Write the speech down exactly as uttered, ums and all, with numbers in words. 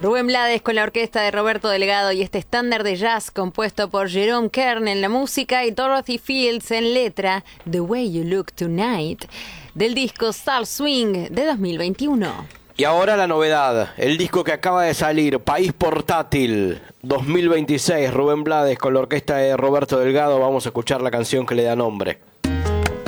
Rubén Blades con la orquesta de Roberto Delgado y este estándar de jazz compuesto por Jerome Kern en la música y Dorothy Fields en letra, The Way You Look Tonight, del disco Soul Swing de dos mil veintiuno. Y ahora la novedad, el disco que acaba de salir, País Portátil dos mil veintiséis, Rubén Blades con la orquesta de Roberto Delgado. Vamos a escuchar la canción que le da nombre.